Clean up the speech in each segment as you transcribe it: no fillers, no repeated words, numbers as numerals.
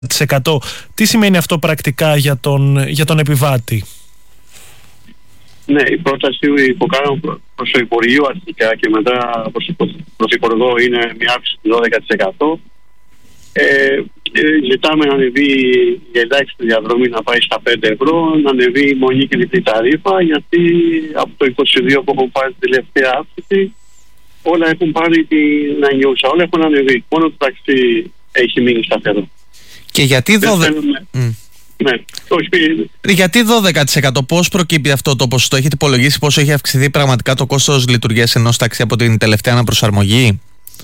Τι σημαίνει αυτό πρακτικά για τον επιβάτη? Ναι, η πρόταση που κάναμε προς το Υπουργείο αρχικά και μετά προς τον Πρωθυπουργό είναι μια αύξηση του 12%. Ζητάμε να ανεβεί η ελάχιστη διαδρομή να πάει στα 5 ευρώ, να ανεβεί η μονή και διπλή ταρήφα, γιατί από το 22 που έχουν πάρει την τελευταία αύξηση, όλα έχουν πάρει την ανιούσα, όλα έχουν ανεβεί. Μόνο το ταξί έχει μείνει σταθερό. Και γιατί Ναι, γιατί 12%, πώς προκύπτει αυτό το ποσοστό? Έχετε υπολογίσει πόσο έχει αυξηθεί πραγματικά το κόστος λειτουργίας ενός ταξί από την τελευταία αναπροσαρμογή?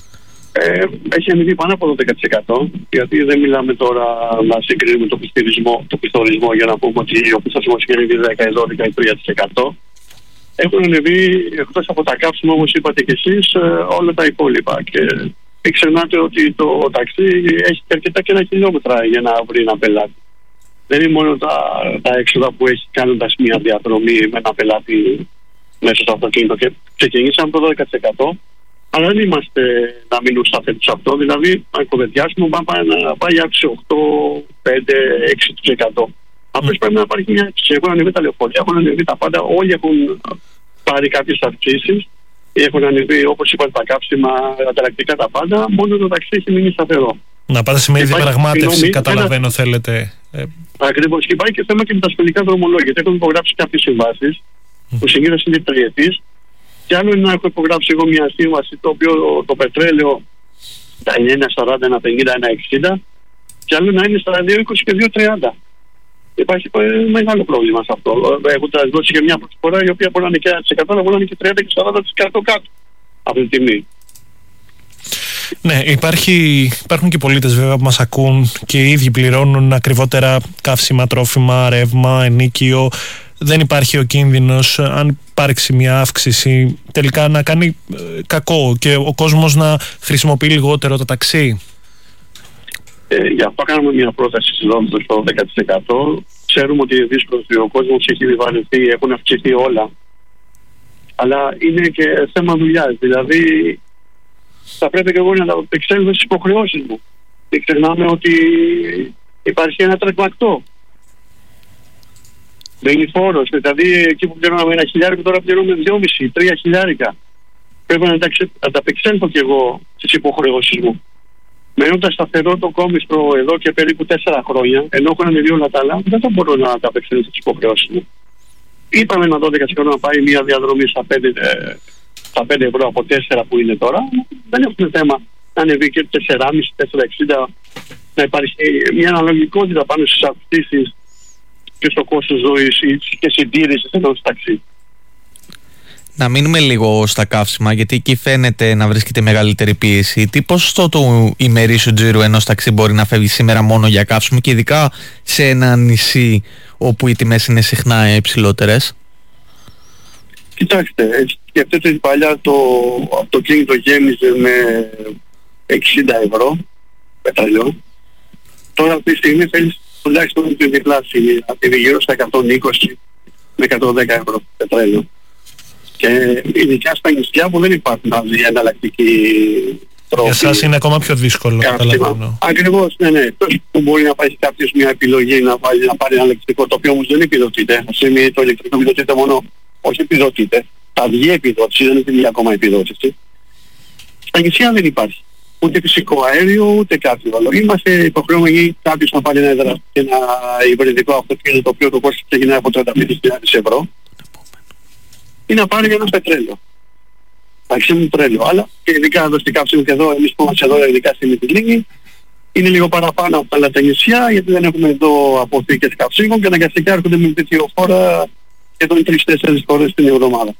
Έχει ανεβεί πάνω από 12%, γιατί δεν μιλάμε τώρα να συγκρίνουμε το πληθωρισμό για να πούμε ότι ο πληθωρισμός έχει ανεβεί 10, 12 ή 3%. Έχουν ανεβεί, εκτός από τα καύσιμα, όπως είπατε και εσείς, όλα τα υπόλοιπα. Και μην ξεχνάτε ότι το ταξί έχει αρκετά κενά χιλιόμετρα για να βρει ένα πελάτη. Δεν είναι μόνο τα έξοδα που έχει κάνοντας μια διαδρομή με ένα πελάτη μέσα στο αυτοκίνητο. Και ξεκινήσαμε το 12%, αλλά δεν είμαστε να μείνουμε σταθεροί σε αυτό. Δηλαδή, αν κοβεντιάσουμε, να πάει αύξηση 8, 5, 6%. Απλώς πρέπει να υπάρχει μια αύξηση. Έχουν ανεβεί τα λεωφορεία, έχουν ανεβεί τα πάντα. Όλοι έχουν πάρει κάποιες αυξήσεις. Έχουν ανεβεί, όπως είπατε, τα κάψιμα, ανταλλακτικά, τα πάντα. Μόνο το ταξί έχει μείνει σταθερό. Να πάτε σημαίνει διαπραγμάτευση, καταλαβαίνω, θέλετε. Ακριβώς. Και υπάρχει και θέμα και με τα σχολικά δρομολόγια. Γιατί έχουν υπογράψει κάποιες συμβάσεις, που συνήθως είναι τριετής. Και άλλο είναι να έχω υπογράψει εγώ μια σύμβαση, το οποίο το πετρέλαιο θα είναι 1,40, 1,50, 1,60, και άλλο να είναι στα 2,20 και 2,30. Υπάρχει μεγάλο πρόβλημα σε αυτό. Έχοντας δώσει και μια προσφορά η οποία μπορεί να είναι και 1%, αλλά μπορεί να είναι και 30 και 40% κάτω από την τιμή. Ναι, υπάρχουν και πολίτες βέβαια που μας ακούν και οι ίδιοι πληρώνουν ακριβότερα καύσιμα, τρόφιμα, ρεύμα, ενοίκιο. Δεν υπάρχει ο κίνδυνος, αν υπάρξει μια αύξηση, τελικά να κάνει κακό και ο κόσμος να χρησιμοποιεί λιγότερο το ταξί? Γι' αυτό κάνουμε μια πρόταση συνδρόμητος στο 10%. Ξέρουμε ότι είναι δύσκολο, ο κόσμος έχει επιβαρυνθεί, έχουν αυξηθεί όλα. Αλλά είναι και θέμα δουλειάς. Δηλαδή, θα πρέπει και εγώ να απεξέλθω στις υποχρεώσεις μου. Και ξεχνάμε ότι υπάρχει ένα τρεκμακτό. Δεν είναι φόρος. Δηλαδή, εκεί που πληρώναμε 1.000, τώρα πληρώνουμε 2,5-3 χιλιάρικα. Πρέπει να ανταπεξέλθω και εγώ στις υποχρεώσεις μου. Μένοντας σταθερό το κόμιστρο εδώ και περίπου 4 χρόνια, ενώ έχουν ανεβεί όλα τα άλλα, δεν θα μπορώ να ανταπεξέλθω στις υποχρεώσεις μου. Είπαμε ένα 12% να πάει μια διαδρομή στα 5 ευρώ από 4 που είναι τώρα. Δεν έχουμε θέμα να ανεβεί και 4,5-4,60, να υπάρχει μια αναλογικότητα πάνω στις αυξήσεις και στο κόστος ζωής και συντήρησης ενός ταξί. Να μείνουμε λίγο στα καύσιμα, γιατί εκεί φαίνεται να βρίσκεται μεγαλύτερη πίεση. Τι ποσοστό του ημερήσιου τζίρου ενός ταξί μπορεί να φεύγει σήμερα μόνο για καύσιμο, και ειδικά σε ένα νησί όπου οι τιμές είναι συχνά υψηλότερες? Κοιτάξτε, σκεφτείτε ότι παλιά το αυτοκίνητο γέμιζε με 60 ευρώ πετρέλαιο. Τώρα αυτή τη στιγμή θέλεις τουλάχιστον την διπλάση, από τη γύρω στα 120 με 110 ευρώ πετρέλαιο. Και ειδικά στα νησιά που δεν υπάρχουν άλλη εναλλακτική τρόπη. Για εσάς είναι ακόμα πιο δύσκολο, καταλαβαίνω. Ακριβώς, ναι. Τόσο που μπορεί να πάει κάποιος μια επιλογή να πάρει ένα ηλεκτρικό, το οποίο όμως δεν επιδοτείται. Σημαίνει το ηλεκτρικό επιδοτείται μόνο, όχι επιδοτείται. Θα βγει επιδότηση, δεν έχει βγει ακόμα επιδότηση. Στα νησιά δεν υπάρχει. Ούτε φυσικό αέριο, ούτε κάτι άλλο. Είμαστε υποχρεωμένοι κάποιος να πάρει ένα υβριδικό αυτοκίνητο, το οποίο το κόστος ξεκινάει από 35.000 ευρώ. Ή να πάρει ένα πετρέλαιο. Αξίμου πετρέλαιο. Αλλά και ειδικά εδώ στην καύσιμο και εδώ, εμείς που είμαστε εδώ, ειδικά στην Μυτιλίνη, είναι λίγο παραπάνω από τα νησιά, γιατί δεν έχουμε εδώ αποθήκες καυσίμων και αναγκαστικά έρχονται με τέτοιο φόρα σχεδόν 3-4 φορές την εβδομάδα.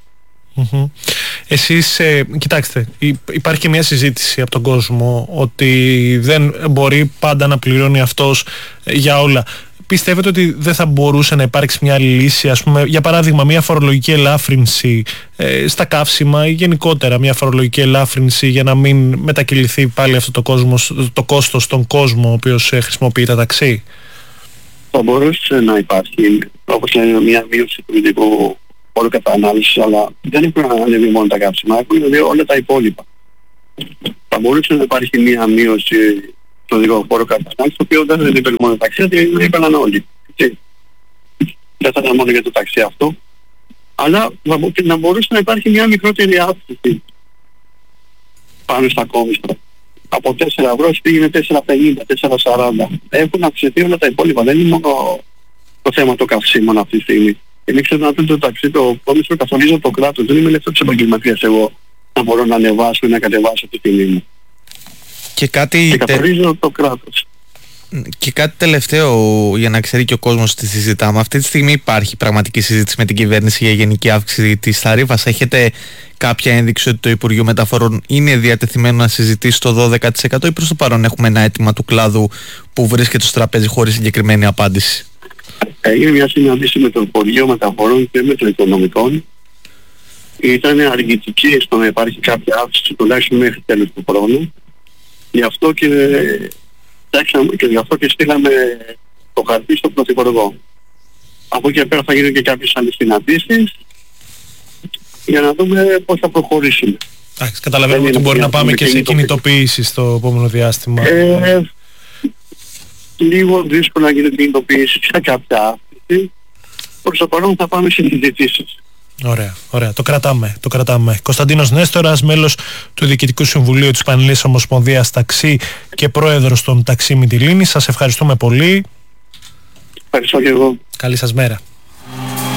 Εσείς, κοιτάξτε, υπάρχει και μια συζήτηση από τον κόσμο ότι δεν μπορεί πάντα να πληρώνει αυτός για όλα. Πιστεύετε ότι δεν θα μπορούσε να υπάρξει μια άλλη λύση, ας πούμε, για παράδειγμα μια φορολογική ελάφρυνση στα καύσιμα ή γενικότερα μια φορολογική ελάφρυνση για να μην μετακυληθεί πάλι αυτό το κόστος στον κόσμο ο οποίος χρησιμοποιεί τα ταξί? Θα μπορούσε να υπάρχει, όπως λένε, μια μείωση του ειδικού φόρου κατανάλωσης, αλλά δεν έχουν ανέβει μόνο τα καύσιμα, έχουν ανέβει όλα τα υπόλοιπα. Θα μπορούσε να υπάρχει μια μείωση το οδηγοφόρο κατανάλωση, το οποίο δεν είπε μόνο ταξί, γιατί δεν είπαν όλοι. Δεν θα ήταν μόνο για το ταξί αυτό. Αλλά να μπορούσε να υπάρχει μια μικρότερη αύξηση πάνω στα κόμιστρα. Από 4 ευρώ πήγαινε 4,50, 4,40. Έχουν αυξηθεί όλα τα υπόλοιπα. Δεν είναι μόνο το θέμα των καυσίμων αυτή τη στιγμή. Είναι ξέρετε το ταξί, το κόμιστρο καθορίζει από το κράτος. Δεν είμαι ελεύθερος επαγγελματίας εγώ να μπορώ να ανεβάσω ή να κατεβάσω τη τιμή μου. Και καθορίζω το κράτος. Και κάτι τελευταίο για να ξέρει και ο κόσμος τι συζητάμε. Αυτή τη στιγμή υπάρχει πραγματική συζήτηση με την κυβέρνηση για γενική αύξηση της ταρήφας. Έχετε κάποια ένδειξη ότι το Υπουργείο Μεταφορών είναι διατεθειμένο να συζητήσει το 12% ή προς το παρόν έχουμε ένα αίτημα του κλάδου που βρίσκεται στο τραπέζι χωρίς συγκεκριμένη απάντηση? Έγινε μια συνάντηση με το Υπουργείο Μεταφορών και με το Οικονομικών. Ήταν αρνητική στο να υπάρχει κάποια αύξηση τουλάχιστον μέχρι τέλος του χρόνου. Γι' αυτό και στείλαμε το χαρτί στον Πρωθυπουργό. Από εκεί πέρα θα γίνουν και κάποιες άλλες συναντήσεις για να δούμε πώς θα προχωρήσουμε. Καταλαβαίνουμε ότι μπορεί να πάμε και σε κινητοποίηση στο επόμενο διάστημα. Λίγο δύσκολο να γίνει κινητοποίηση σε κάποια αύξηση. Προς το παρόν θα πάμε σε συζητήσεις. Ωραία. Το κρατάμε. Κωνσταντίνος Νέστορας, μέλος του Διοικητικού Συμβουλίου της Πανελλήνιας Ομοσπονδίας Ταξί και πρόεδρος των Ταξί Μυτιλήνης. Σας ευχαριστούμε πολύ. Ευχαριστώ και εγώ. Καλή σας μέρα.